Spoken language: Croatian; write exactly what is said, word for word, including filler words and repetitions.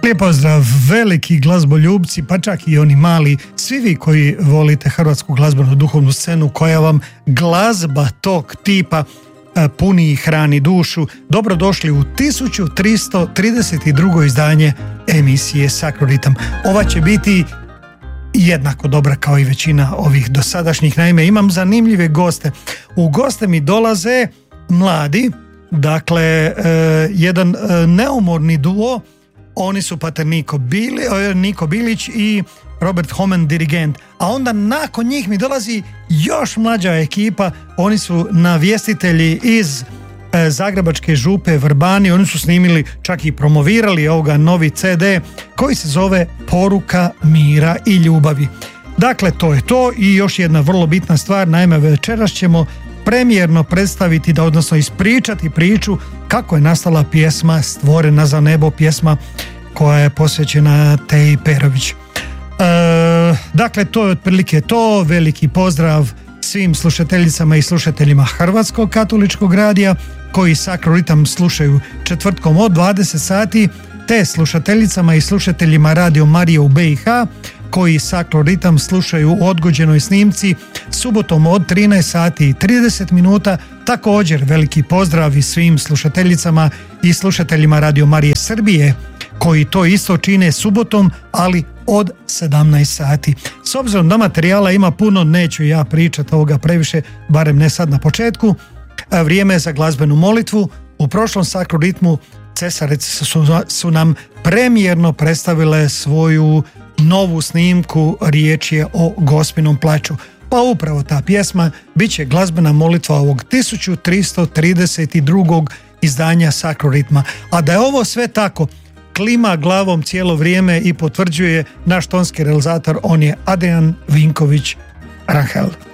Lijep pozdrav, veliki glazboljubci, pa čak i oni mali, svi vi koji volite hrvatsku glazbenu duhovnu scenu koja vam glazba tog tipa puni i hrani dušu. Dobrodošli u tisuću tristo trideset drugo izdanje emisije Sakroritam. Ova će biti jednako dobra kao i većina ovih dosadašnjih. Naime, imam zanimljive goste. U goste mi dolaze mladi, dakle, e, jedan e, neumorni duo. Oni su pater Niko, Bili, Niko Bilić i Robert Homan, dirigent. A onda nakon njih mi dolazi još mlađa ekipa. Oni su navjestitelji iz e, Zagrebačke župe Vrbani. Oni su snimili, čak i promovirali ovoga novi ce de koji se zove Poruka mira i ljubavi. Dakle, to je to i još jedna vrlo bitna stvar. Naime, večeras ćemo premijerno predstaviti, da odnosno ispričati priču kako je nastala pjesma Stvorena za nebo, pjesma koja je posvećena Teji Perović. E, dakle, to je otprilike to. Veliki pozdrav svim slušateljicama i slušateljima Hrvatskog katoličkog radija koji Sakroritam slušaju četvrtkom od dvadeset sati, te slušateljicama i slušateljima Radio Marije u be i ha koji Sakroritam slušaju u odgođenoj snimci subotom od trinaest sati i trideset minuta. Također veliki pozdrav i svim slušateljicama i slušateljima Radio Marije Srbije koji to isto čine subotom, ali od sedamnaest sati. S obzirom da materijala ima puno, neću ja pričati ovoga previše, barem ne sad na početku. Vrijeme je za glazbenu molitvu. U prošlom Sakroritmu cesarice su, su nam premijerno predstavile svoju novu snimku, riječ je o Gospinom plaču. Pa upravo ta pjesma bit će glazbena molitva ovog tisuću tristo trideset drugog izdanja Sakroritma. A da je ovo sve tako, klima glavom cijelo vrijeme i potvrđuje naš tonski realizator, on je Adrian Vinković Ranhel.